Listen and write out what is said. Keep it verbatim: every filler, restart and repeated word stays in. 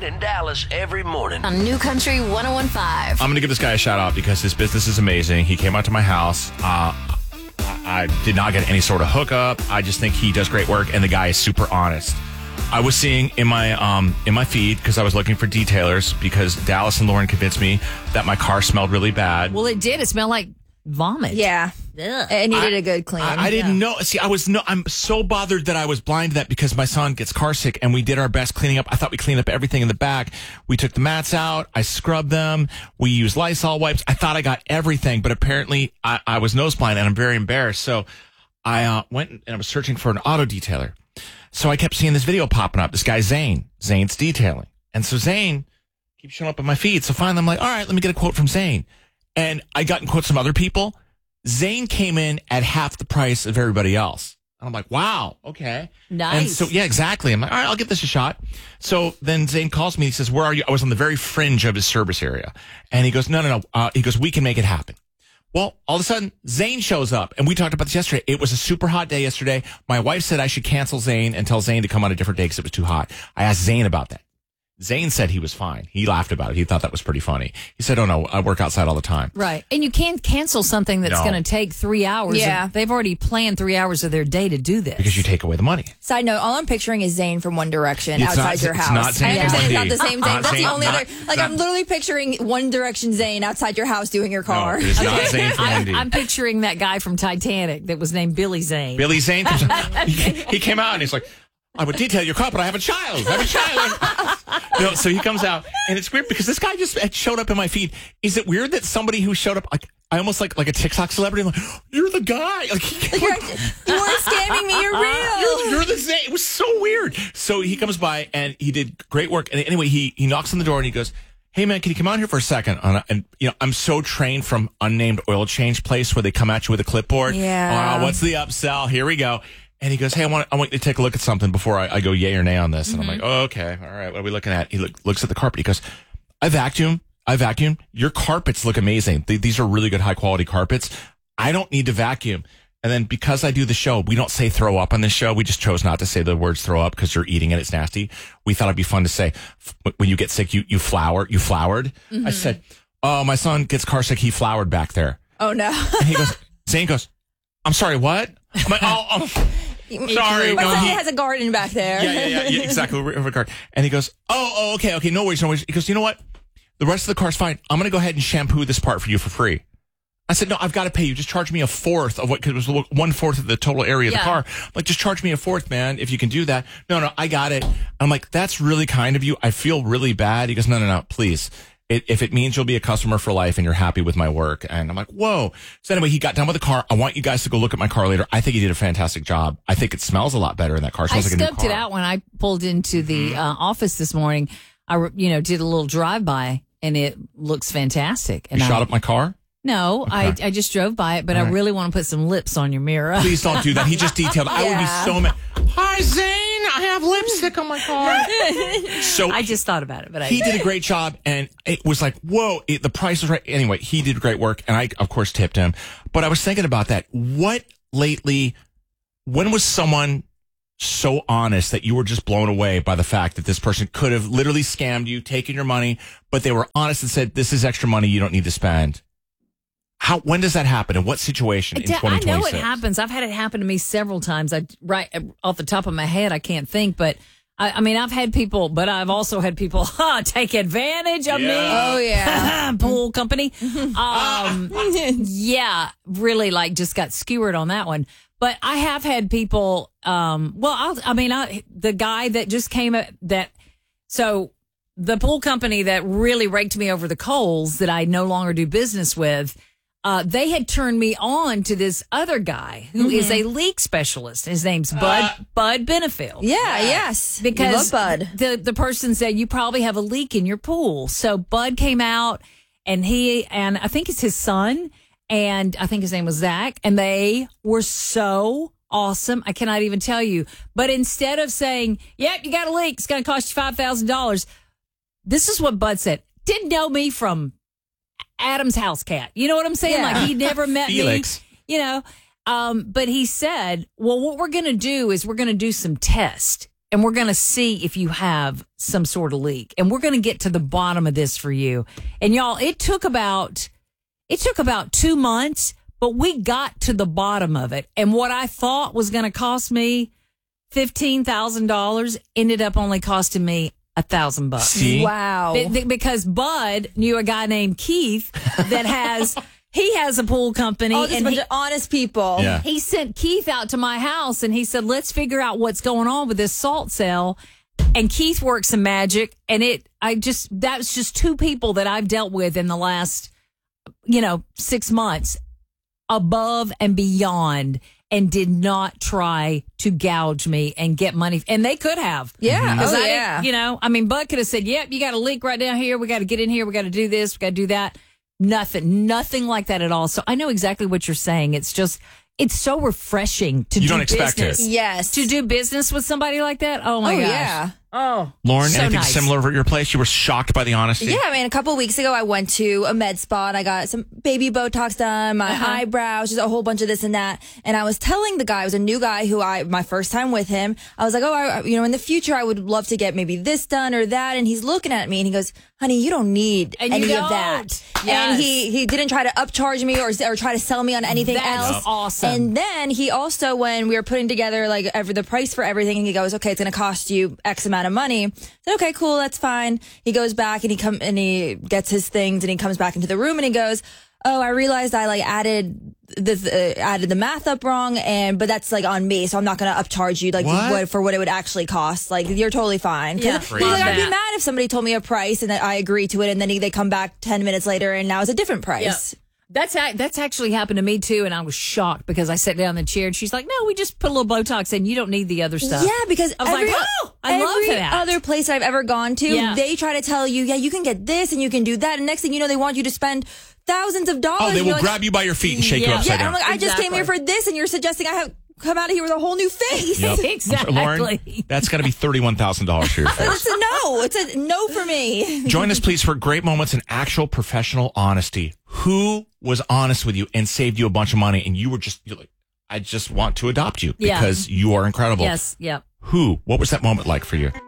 in Dallas every morning. On New Country one oh one point five. I'm going to give this guy a shout out because his business is amazing. He came out to my house. Uh, I did not get any sort of hookup. I just think he does great work, and the guy is super honest. I was seeing in my um in my feed because I was looking for detailers because Dallas and Lauren convinced me that my car smelled really bad. Well, it did. It smelled like vomit. Yeah. Ugh. It needed I, a good clean. I, I didn't know. See, I was no. I'm so bothered that I was blind to that because my son gets car sick, and we did our best cleaning up. I thought we cleaned up everything in the back. We took the mats out. I scrubbed them. We used Lysol wipes. I thought I got everything, but apparently I, I was nose blind, and I'm very embarrassed. So I uh, went and I was searching for an auto detailer. So I kept seeing this video popping up. This guy Zane, Zane's detailing, and so Zane keeps showing up on my feed. So finally, I'm like, all right, let me get a quote from Zane, and I got quotes from other people. Zane came in at half the price of everybody else. And I'm like, wow, okay. Nice. And so, yeah, exactly. I'm like, all right, I'll give this a shot. So then Zane calls me. He says, where are you? I was on the very fringe of his service area. And he goes, no, no, no. Uh, he goes, we can make it happen. Well, all of a sudden, Zane shows up. And we talked about this yesterday. It was a super hot day yesterday. My wife said I should cancel Zane and tell Zane to come on a different day because it was too hot. I asked Zane about that. Zane said he was fine. He laughed about it. He thought that was pretty funny. He said, oh, no, I work outside all the time. Right. And you can't cancel something that's No. going to take three hours. Yeah. They've already planned three hours of their day to do this. Because you take away the money. Side note, all I'm picturing is Zane from One Direction It's outside not- your it's house. not Zayn I from understand it's one not D. the same Not Zane. That's Zayn- the only not- other. Like, not- I'm literally picturing One Direction Zane outside your house doing your car. No, it is not Zane from I, Wendy. I'm picturing that guy from Titanic that was named Billy Zane. Billy Zane comes he, he came out and he's like, I would detail your car, but I have a child. I have a child. No, so he comes out, and it's weird because this guy just had showed up in my feed. Is it weird that somebody who showed up, like I almost like like a TikTok celebrity, I'm like, you're the guy. Like, he, Like, you're, you weren't scamming me. You're real. You're, you're the Zane. It was so weird. So he comes by and he did great work. And anyway, he he knocks on the door and he goes, hey man, can you come out here for a second? And, and you know, I'm so trained from unnamed oil change place where they come at you with a clipboard. Yeah. Uh, what's the upsell? Here we go. And he goes, hey, I want I want you to take a look at something before I, I go yay or nay on this. And Mm-hmm. I'm like, oh, okay, all right, what are we looking at? He look, looks at the carpet. He goes, I vacuum. I vacuum. Your carpets look amazing. Th- these are really good, high quality carpets. I don't need to vacuum. And then because I do the show, we don't say throw up on this show. We just chose not to say the words throw up because you're eating it. It's nasty. We thought it'd be fun to say f- when you get sick, you, you flower, you flowered. Mm-hmm. I said, oh, my son gets car sick. He flowered back there. Oh, no. And he goes, Zane goes, I'm sorry, what? I'm like, oh, oh. Sorry, My no, son he, has a garden back there. yeah, yeah, yeah, yeah, exactly. Regard. And he goes, oh, oh, okay, okay, no worries, no worries. He goes, you know what? The rest of the car's fine. I'm going to go ahead and shampoo this part for you for free. I said, no, I've got to pay you. Just charge me a fourth of what, because it was one fourth of the total area of Yeah. the car. I'm like, just charge me a fourth, man, if you can do that. No, no, I got it. I'm like, that's really kind of you. I feel really bad. He goes, no, no, no, please. It, if it means you'll be a customer for life and you're happy with my work. And I'm like, whoa. So anyway, he got done with the car. I want you guys to go look at my car later. I think he did a fantastic job. I think it smells a lot better in that car. It I smells like a new scoped it car. out when I pulled into the uh, office this morning. I, you know, did a little drive by, and it looks fantastic. And You I, shot up my car? No, I, I just drove by it, but All I right. really want to put some lips on your mirror. Please don't do that. He just detailed. I would be Yeah. so mad. Hi, Zane. I have lipstick on my car. So I just thought about it, but I he did a great job, and it was like, whoa, it, the price was right. Anyway, he did great work, and I, of course, tipped him. But I was thinking about that. What lately, when was someone so honest that you were just blown away by the fact that this person could have literally scammed you, taken your money, but they were honest and said, this is extra money you don't need to spend? How? When does that happen? In what situation? In I twenty know twenty-six? it happens. I've had it happen to me several times. I right off the top of my head, I can't think, but I, I mean, I've had people, but I've also had people huh, take advantage of Yeah. me. Oh, yeah. Pool company. Um, yeah, really, like just got skewered on that one. But I have had people. Um, well, I'll, I mean, I, the guy that just came at that. So the pool company that really raked me over the coals that I no longer do business with. Uh, they had turned me on to this other guy who is a leak specialist. His name's Bud Bud Benefield. Yeah, yes. Because We love Bud. the the person said you probably have a leak in your pool. So Bud came out, and he and I think it's his son, and I think his name was Zach, and they were so awesome. I cannot even tell you. But instead of saying, "Yep, you got a leak. It's going to cost you five thousand dollars," this is what Bud said. Didn't know me from Adam's house cat. You know what I'm saying? Yeah. Like he never met Felix. me. You know, um, but he said, well, what we're going to do is we're going to do some tests. and we're going to see if you have some sort of leak. And we're going to get to the bottom of this for you. And y'all, it took about, it took about two months, but we got to the bottom of it. And what I thought was going to cost me fifteen thousand dollars ended up only costing me a thousand bucks. See? Wow. Be- because Bud knew a guy named Keith that has, he has a pool company. All just a and bunch he, of honest people. Yeah. he sent Keith out to my house and he said, let's figure out what's going on with this salt cell. And Keith works some magic. And it, I just, that's just two people that I've dealt with in the last, you know, six months above and beyond, and did not try to gouge me and get money. And they could have. Yeah. 'Cause Oh, I didn't- yeah. You know, I mean, Bud could have said, yep, you got a leak right down here. We got to get in here. We got to do this. We got to do that. Nothing, nothing like that at all. So I know exactly what you're saying. It's just, it's so refreshing to You do don't expect business. it. Yes. To do business with somebody like that. Oh my oh, gosh. yeah. Oh, Lauren, so anything nice. similar at your place? You were shocked by the honesty? Yeah, I mean, a couple of weeks ago, I went to a med spa and I got some baby Botox done, my Uh-huh. eyebrows, just a whole bunch of this and that. And I was telling the guy, it was a new guy who I, my first time with him, I was like, oh, I, you know, in the future, I would love to get maybe this done or that. And he's looking at me and he goes, honey, you don't need And you any of don't. that. Yes. And he, he didn't try to upcharge me or, or try to sell me on anything That's else. awesome. And then he also, when we were putting together like every, the price for everything, and he goes, okay, it's going to cost you X amount of money. I said, okay, cool, that's fine. He goes back and he come and he gets his things and he comes back into the room and he goes, oh, I realized I like added this, uh, added the math up wrong, and but that's like on me, so I'm not going to upcharge you like What? what, for what it would actually cost. Like you're totally fine. 'Cause Yeah. he's like, I'd be That. mad if somebody told me a price and that I agree to it, and then he, they come back ten minutes later and now it's a different price. Yeah. That's ac- that's actually happened to me too, and I was shocked because I sat down in the chair and she's like, "No, we just put a little Botox in. You don't need the other stuff." Yeah, because I was every, like, "Oh, I love every that." other place I've ever gone to, Yeah. they try to tell you, yeah, you can get this and you can do that, and next thing you know, they want you to spend thousands of dollars. Oh, they and will you're like, grab you by your feet and shake you Yeah. Yeah, upside and down. I'm like, I just came here Exactly. for this, and you're suggesting I have come out of here with a whole new face. Yep. Exactly. Lauren, that's got to be thirty-one thousand dollars for your face. It's a no. It's a no for me. Join us, please, for great moments in actual professional honesty. Who was honest with you and saved you a bunch of money, and you were just you're like, I just want to adopt you Yeah. because you are incredible. Yes. Yep. Who? What was that moment like for you?